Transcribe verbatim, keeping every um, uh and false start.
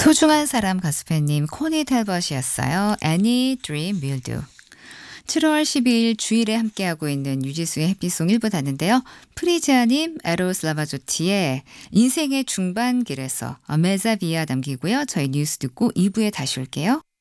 소중한 사람 가수팬님 코니 텔벗이었어요. Any Dream Will Do. 칠월 십이일 주일에 함께하고 있는 유지수의 햇빛송 일 부 닫는데요. 프리지아님, 에로스 라바조티의 인생의 중반길에서 메자비아 남기고요. 저희 뉴스 듣고 이 부에 다시 올게요.